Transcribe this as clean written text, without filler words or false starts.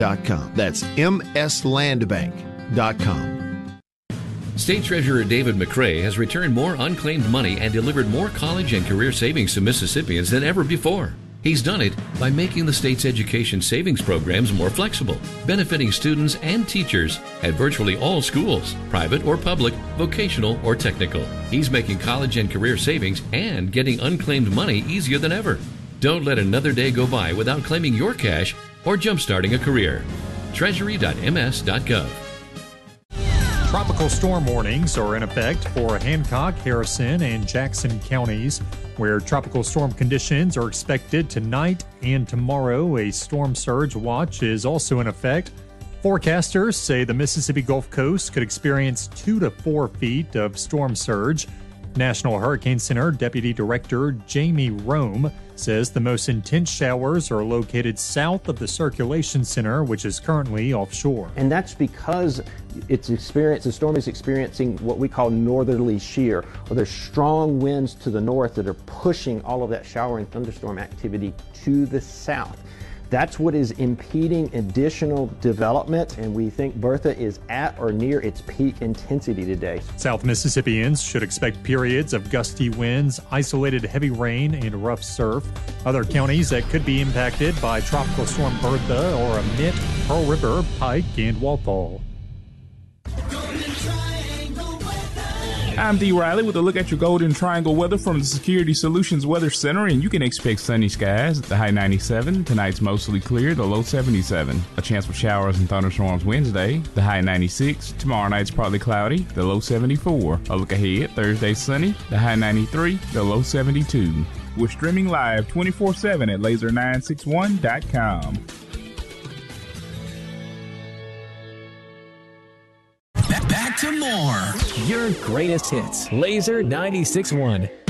That's mslandbank.com. State Treasurer David McRae has returned more unclaimed money and delivered more college and career savings to Mississippians than ever before. He's done it by making the state's education savings programs more flexible, benefiting students and teachers at virtually all schools, private or public, vocational or technical. He's making college and career savings and getting unclaimed money easier than ever. Don't let another day go by without claiming your cash or jumpstarting a career. Treasury.ms.gov. Tropical storm warnings are in effect for Hancock, Harrison, and Jackson counties, where tropical storm conditions are expected tonight and tomorrow. A storm surge watch is also in effect. Forecasters say the Mississippi Gulf Coast could experience 2 to 4 feet of storm surge. National Hurricane Center Deputy Director Jamie Rome says the most intense showers are located south of the circulation center, which is currently offshore. And that's because the storm is experiencing what we call northerly shear, or there's strong winds to the north that are pushing all of that shower and thunderstorm activity to the south. That's what is impeding additional development, and we think Bertha is at or near its peak intensity today. South Mississippians should expect periods of gusty winds, isolated heavy rain, and rough surf. Other counties that could be impacted by Tropical Storm Bertha are Amite, Pearl River, Pike, and Walthall. I'm D. Riley with a look at your Golden Triangle weather from the Security Solutions Weather Center, and you can expect sunny skies at the high 97. Tonight's mostly clear, the low 77. A chance for showers and thunderstorms Wednesday, the high 96. Tomorrow night's partly cloudy, the low 74. A look ahead, Thursday sunny, the high 93, the low 72. We're streaming live 24/7 at laser961.com. Back to more. Your greatest hits. Laser 96.1.